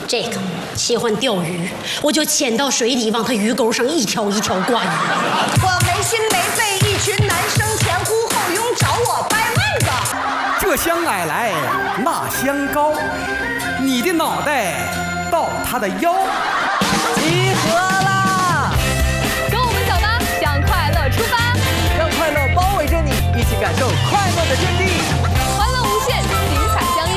这个喜欢钓鱼，我就潜到水底，往他鱼钩上一条一条挂鱼。 我没心没肺，一群男生前呼后拥找我掰腕子。 这厢矮来，那厢高，你的脑袋到他的腰。 集合啦！ 跟我们走吧，向快乐出发， 让快乐包围着你，一起感受快乐的天地。 欢乐无限，精彩相约。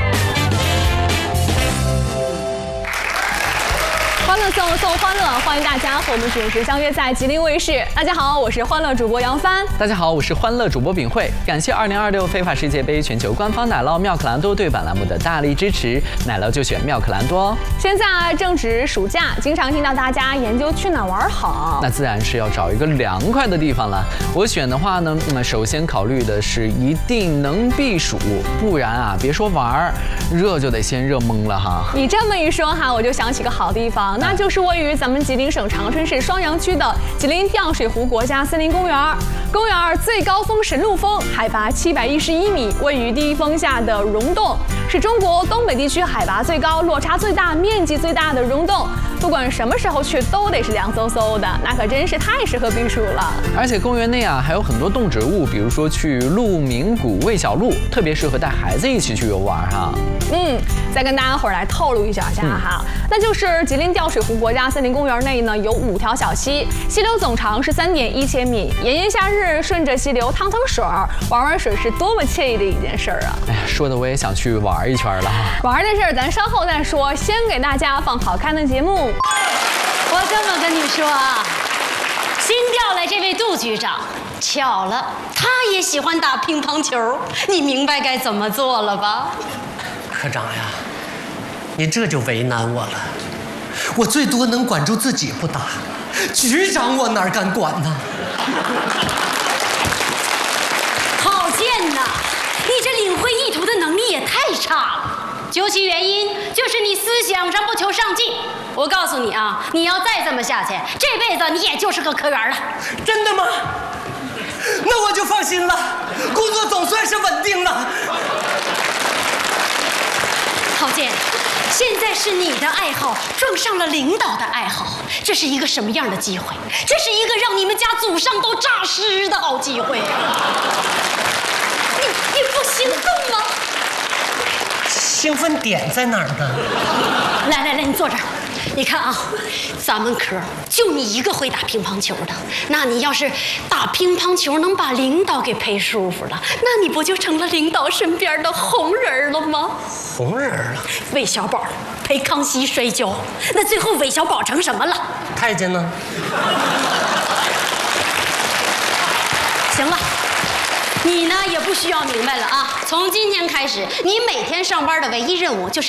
欢乐送欢乐，欢迎大家和我们准时相约在吉林卫视。大家好，我是欢乐主播杨帆。 大家好，我是欢乐主播秉慧。感谢2026非法世界杯全球官方奶酪妙可蓝多对版栏目的大力支持，奶酪就选妙可蓝多哦。 现在正值暑假，经常听到大家研究去哪玩好， 那自然是要找一个凉快的地方了。我选的话呢，首先考虑的是一定能避暑，不然啊，别说玩，热就得先热懵了哈。 你这么一说哈，我就想起个好地方，那就是位于咱们吉林省长春市双阳区的吉林吊水湖国家森林公园。公园最高峰神鹿峰，海拔711米，位于第一峰下的溶洞，是中国东北地区海拔最高、落差最大、面积最大的溶洞。不管什么时候去，都得是凉飕飕的，那可真是太适合避暑了。 而且公园内啊，还有很多动植物，比如说去鹿鸣谷喂小鹿，特别适合带孩子一起去游玩哈。 再跟大家伙儿来透露一下哈，那就是吉林吊水湖国家森林公园内呢有5条小溪，溪流总长是3.1千米，炎炎夏日顺着溪流趟趟水儿，玩水是多么惬意的一件事儿啊！ 哎呀，说的我也想去玩一圈了。 玩的事儿咱稍后再说，先给大家放好看的节目。 我这么跟你说啊，新调来这位杜局长，巧了，他也喜欢打乒乓球，你明白该怎么做了吧？ 科长呀，您这就为难我了。我最多能管住自己不打，局长我哪敢管呢？ 郝建呐，你这领会意图的能力也太差了。究其原因，就是你思想上不求上进。我告诉你啊，你要再这么下去，这辈子你也就是个科员了。 真的吗？那我就放心了，工作总算是稳定了。 郝建，现在是你的爱好撞上了领导的爱好，这是一个什么样的机会？这是一个让你们家祖上都诈尸的好机会啊！你不兴奋吗？ 兴奋点在哪儿呢？ 来，你坐这儿。你看啊，咱们科就你一个会打乒乓球的，那你要是打乒乓球能把领导给陪舒服了，那你不就成了领导身边的红人了吗？ 红人了。 韦小宝陪康熙摔跤，那最后韦小宝成什么了？ 太监呢？ 行了。你呢也不需要明白了啊！从今天开始，你每天上班的唯一任务就是